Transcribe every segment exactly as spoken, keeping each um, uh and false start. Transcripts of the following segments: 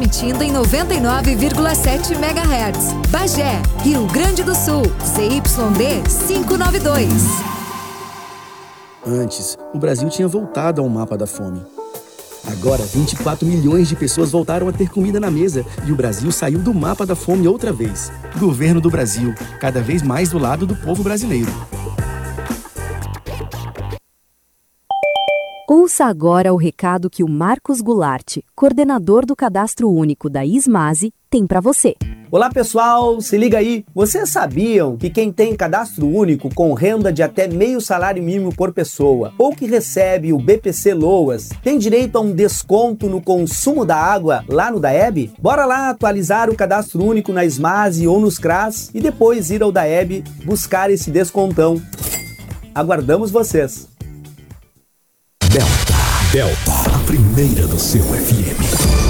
transmitindo em noventa e nove vírgula sete megahertz. Bagé, Rio Grande do Sul, Z Y D quinhentos e noventa e dois. Antes, o Brasil tinha voltado ao mapa da fome. Agora, vinte e quatro milhões de pessoas voltaram a ter comida na mesa e o Brasil saiu do mapa da fome outra vez. Governo do Brasil, cada vez mais do lado do povo brasileiro. Ouça agora o recado que o Marcos Goulart, coordenador do Cadastro Único da Ismase, tem para você. Olá pessoal, se liga aí. Vocês sabiam que quem tem cadastro único com renda de até meio salário mínimo por pessoa ou que recebe o B P C Loas tem direito a um desconto no consumo da água lá no Daeb? Bora lá atualizar o cadastro único na Ismase ou nos C R A S e depois ir ao Daeb buscar esse descontão. Aguardamos vocês. Delta, Delta, a primeira do seu F M.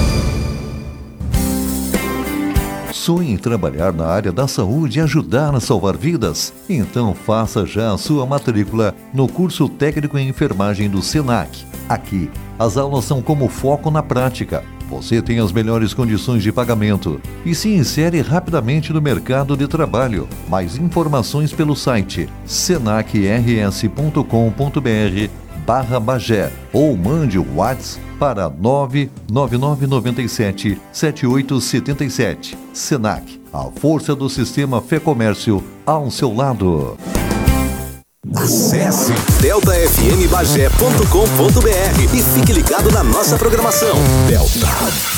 Sonha em trabalhar na área da saúde e ajudar a salvar vidas? Então faça já a sua matrícula no curso técnico em enfermagem do Senac. Aqui, as aulas são como foco na prática. Você tem as melhores condições de pagamento e se insere rapidamente no mercado de trabalho. Mais informações pelo site senac r s ponto com ponto b r barra Bagé ou mande o WhatsApp para nove nove nove nove sete sete oito sete sete. Senac, a força do sistema Fê Comércio ao seu lado. Acesse delta f m bagé ponto com ponto b r e fique ligado na nossa programação. Delta.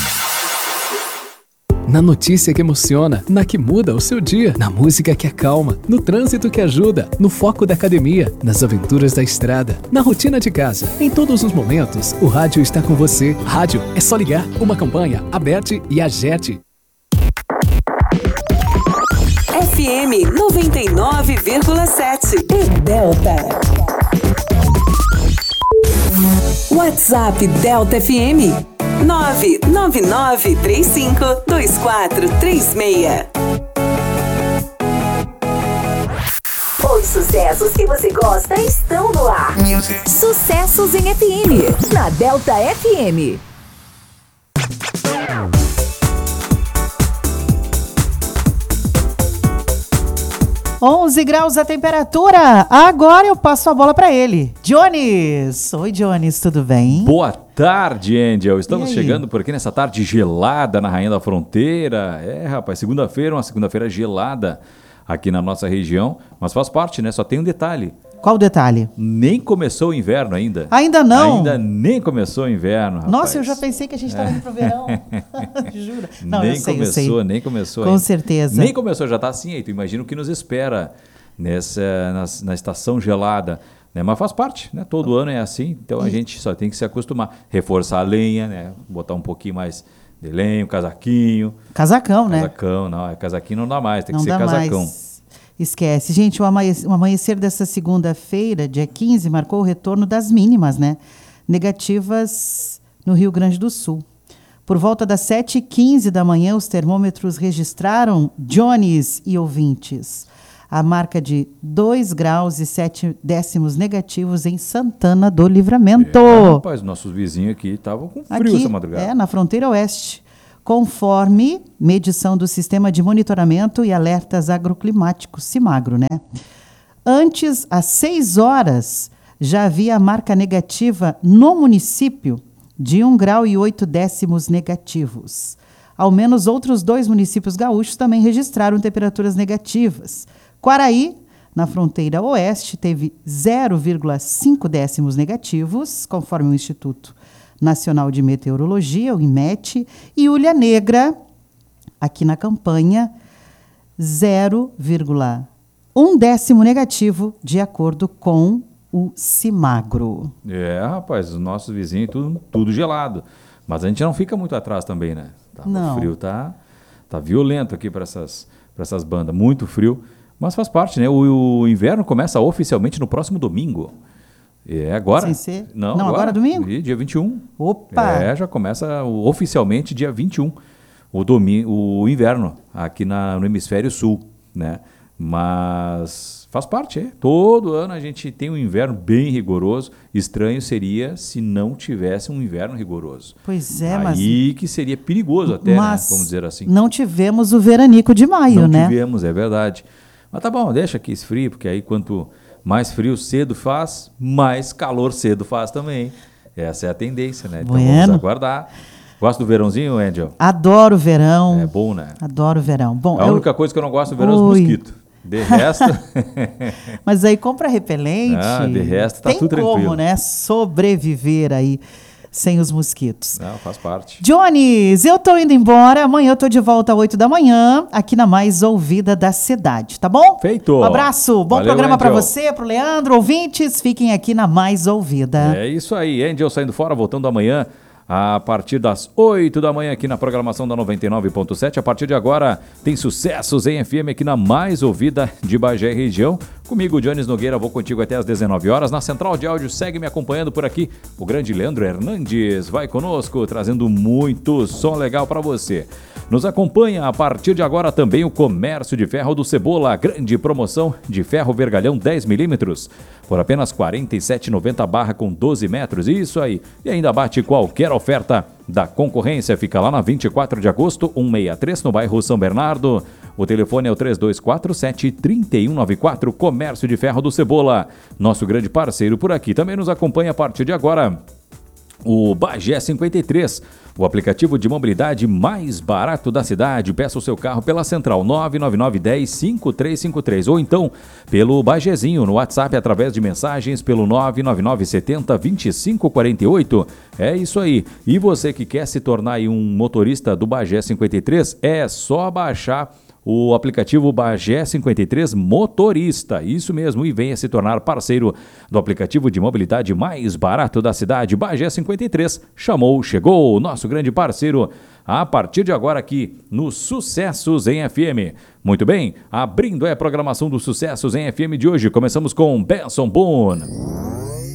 Na notícia que emociona, na que muda o seu dia, na música que acalma, no trânsito que ajuda, no foco da academia, nas aventuras da estrada, na rotina de casa. Em todos os momentos, o rádio está com você. Rádio é só ligar, uma campanha, Aberte e Agete. F M noventa e nove vírgula sete e Delta. WhatsApp Delta F M nove nove nove três cinco dois quatro três seis. Os sucessos que você gosta estão no ar. Sucessos em F M, na Delta F M. onze graus a temperatura. Agora eu passo a bola para ele. Jones. Oi, Jones, tudo bem? Boa tarde, Angel. Estamos chegando por aqui nessa tarde gelada na Rainha da Fronteira. É, rapaz, segunda-feira, uma segunda-feira gelada aqui na nossa região. Mas faz parte, né? Só tem um detalhe. Qual o detalhe? Nem começou o inverno ainda. Ainda não? Ainda nem começou o inverno, rapaz. Nossa, eu já pensei que a gente estava indo pro verão. Jura? Não, nem eu sei, começou, eu sei. nem começou Com ainda. certeza. Nem começou, já está assim aí. Tu imagina o que nos espera nessa, na, na estação gelada. Né? Mas faz parte, né? Todo ano é assim. Então a gente só tem que se acostumar. Reforçar a lenha, né? Botar um pouquinho mais de lenha, um casaquinho. Casacão, né? Casacão, não. Casaquinho não dá mais, tem não que ser dá casacão. Mais. Esquece. Gente, o amanhecer, o amanhecer dessa segunda-feira, dia quinze, marcou o retorno das mínimas, né? Negativas no Rio Grande do Sul. Por volta das sete e quinze da manhã, os termômetros registraram, Jones e ouvintes, a marca de dois graus e sete décimos negativos em Santana do Livramento. É, rapaz, nossos vizinhos aqui estavam com frio aqui, essa madrugada. É, na fronteira oeste. Conforme medição do Sistema de Monitoramento e Alertas Agroclimáticos, CIMAGRO, né? Antes, às seis horas, já havia a marca negativa no município de um grau e oito décimos negativos. Ao menos outros dois municípios gaúchos também registraram temperaturas negativas. Quaraí, na fronteira oeste, teve zero vírgula cinco décimos negativos, conforme o Instituto Nacional de Meteorologia, o IMET, e Ilha Negra, aqui na campanha, zero vírgula um décimo negativo, de acordo com o CIMAGRO. É, rapaz, os nossos vizinhos, tudo, tudo gelado. Mas a gente não fica muito atrás também, né? Tá, não. O frio tá, tá violento aqui para essas, para essas bandas, muito frio. Mas faz parte, né? O, o inverno começa oficialmente no próximo domingo. É agora? Sem ser? Não, Não, agora, agora domingo? Dia vinte e um. Opa! É, já começa oficialmente dia vinte e um, o, domingo, o inverno, aqui na, no hemisfério sul, né? Mas faz parte, é. Todo ano a gente tem um inverno bem rigoroso. Estranho seria se não tivesse um inverno rigoroso. Pois é, Aí mas... Aí que seria perigoso até, mas né? Vamos dizer assim. Não tivemos o veranico de maio, não né? Não tivemos, é verdade. Mas tá bom, deixa que esfrie, porque aí quanto mais frio cedo faz, mais calor cedo faz também. Essa é a tendência, né? Então Bueno. Vamos aguardar. Gosta do verãozinho, Angel? Adoro o verão. É bom, né? Adoro o verão. Bom, a eu... única coisa que eu não gosto do verão é Oi. os mosquitos. De resto... Mas aí compra repelente. Ah, de resto tá tem tudo tranquilo. Tem como, né? Sobreviver aí sem os mosquitos. Não, faz parte. Jones, eu tô indo embora. Amanhã eu tô de volta às oito da manhã, aqui na mais ouvida da cidade, tá bom? Feito. Um abraço. Bom Valeu, programa para Angel. você, pro Leandro. Ouvintes, fiquem aqui na mais ouvida. É isso aí. Angel saindo fora, voltando amanhã a partir das oito da manhã aqui na programação da noventa e nove ponto sete. A partir de agora tem sucessos em F M aqui na mais ouvida de Bagé e região. Comigo, Jones Nogueira, vou contigo até às dezenove horas. Na central de áudio, segue me acompanhando por aqui. O grande Leandro Hernandes vai conosco, trazendo muito som legal para você. Nos acompanha a partir de agora também o Comércio de Ferro do Cebola. Grande promoção de ferro vergalhão dez milímetros por apenas quarenta e sete reais e noventa centavos barra com doze metros. Isso aí. E ainda bate qualquer oferta da concorrência. Fica lá na vinte e quatro de agosto, cento e sessenta e três, no bairro São Bernardo. O telefone é o três dois quatro sete, três um nove quatro, Comércio de Ferro do Cebola. Nosso grande parceiro por aqui. Também nos acompanha a partir de agora o Bagé cinquenta e três, o aplicativo de mobilidade mais barato da cidade. Peça o seu carro pela central nove nove nove, dez, cinco três cinco três ou então pelo Bagézinho no WhatsApp através de mensagens pelo nove nove nove, setenta, vinte e cinco quarenta e oito. É isso aí. E você que quer se tornar aí um motorista do Bagé cinquenta e três, é só baixar o aplicativo Bagé cinquenta e três Motorista, isso mesmo, e venha se tornar parceiro do aplicativo de mobilidade mais barato da cidade. Bagé cinquenta e três, chamou, chegou, nosso grande parceiro, a partir de agora aqui no Sucessos em F M. Muito bem, abrindo a programação dos Sucessos em F M de hoje, começamos com Benson Boone.